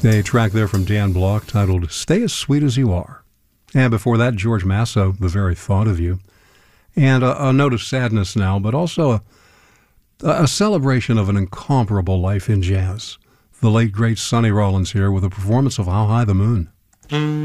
A track there from Dan Block titled Stay as Sweet as You Are. And before that, George Masso, The Very Thought of You. And a note of sadness now, but also a celebration of an incomparable life in jazz. The late, great Sonny Rollins here with a performance of How High the Moon.